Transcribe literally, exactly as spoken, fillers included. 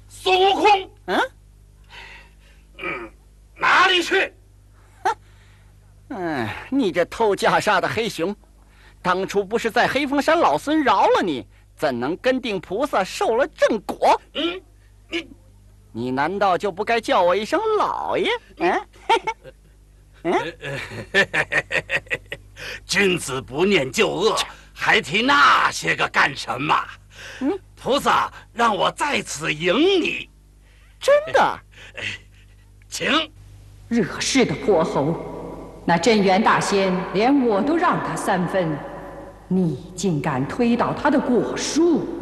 孙悟空， 嗯， 嗯，哪里去？ 嗯，你这偷袈裟的黑熊，当初不是在黑风山老孙饶了你，怎能跟定菩萨受了正果？ 嗯，你你难道就不该叫我一声老爷？嗯， 嗯，君子不念旧恶，还提那些个干什么？ 嗯， 菩萨让我在此迎你。 真的？ 请。 惹事的泼猴，那镇元大仙连我都让他三分，你竟敢推倒他的果树！